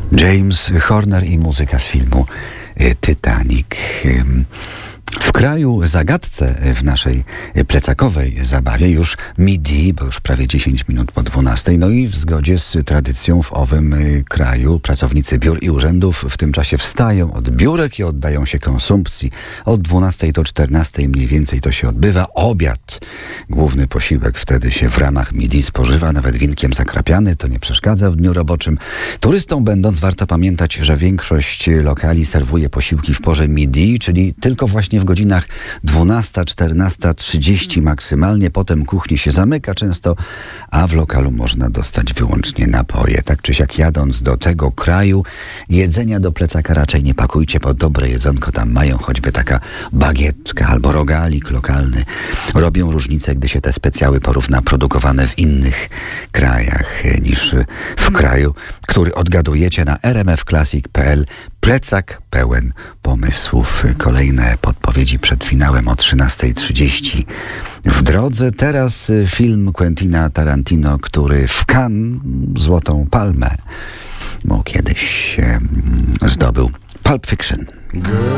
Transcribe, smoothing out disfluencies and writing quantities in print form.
James Horner i muzyka z filmu Titanic. W kraju zagadce w naszej plecakowej zabawie już midi, bo już prawie 10 minut po 12. No i w zgodzie z tradycją w owym kraju pracownicy biur i urzędów w tym czasie wstają od biurek i oddają się konsumpcji. Od 12 do 14 mniej więcej to się odbywa. Obiad. Główny posiłek wtedy się w ramach midi spożywa, nawet winkiem zakrapiany, to nie przeszkadza w dniu roboczym. Turystom będąc warto pamiętać, że większość lokali serwuje posiłki w porze midi, czyli tylko właśnie w godzinach 12, 14:30 maksymalnie. Potem kuchni się zamyka często, a w lokalu można dostać wyłącznie napoje. Tak czy siak jadąc do tego kraju, jedzenia do plecaka raczej nie pakujcie, bo dobre jedzonko tam mają, choćby taka bagietka albo rogalik lokalny. Robią różnicę, gdy się te specjały porówna produkowane w innych krajach niż w kraju, który odgadujecie na rmfclassic.pl. Plecak pełen pomysłów. Kolejne podpowiedzi przed finałem o 13:30 w drodze. Teraz film Quentina Tarantino, który w Cannes Złotą Palmę, bo kiedyś zdobył Pulp Fiction.